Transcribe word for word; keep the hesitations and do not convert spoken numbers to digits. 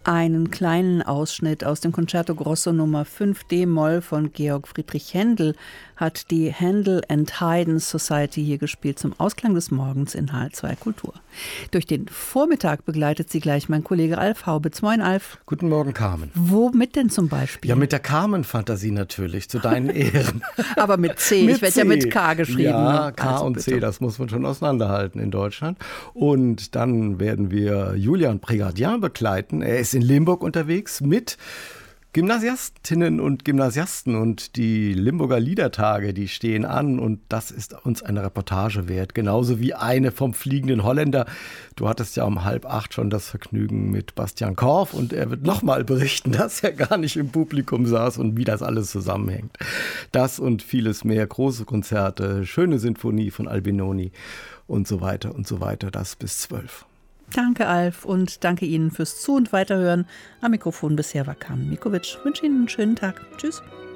Einen kleinen Ausschnitt aus dem Concerto Grosso Nummer fünf d-Moll von Georg Friedrich Händel hat die Handel and Haydn Society hier gespielt zum Ausklang des Morgens in H L zwei Kultur. Durch den Vormittag begleitet sie gleich mein Kollege Alf Haubitz. Moin Alf. Guten Morgen, Carmen. Womit denn zum Beispiel? Ja, mit der Carmen-Fantasie natürlich, zu deinen Ehren. Aber mit C, mit ich werde ja mit K geschrieben. Ja, K also und bitte. C, das muss man schon auseinanderhalten in Deutschland. Und dann werden wir Julian Prégardien begleiten. Er ist in Limburg unterwegs mit Gymnasiastinnen und Gymnasiasten, und die Limburger Liedertage, die stehen an, und das ist uns eine Reportage wert, genauso wie eine vom Fliegenden Holländer. Du hattest ja um halb acht schon das Vergnügen mit Bastian Korf, und er wird nochmal berichten, dass er gar nicht im Publikum saß und wie das alles zusammenhängt. Das und vieles mehr, große Konzerte, schöne Sinfonie von Albinoni und so weiter und so weiter, das bis zwölf. Danke, Alf, und danke Ihnen fürs Zu- und Weiterhören. Am Mikrofon bisher war Carmen Mikovic. Ich wünsche Ihnen einen schönen Tag. Tschüss.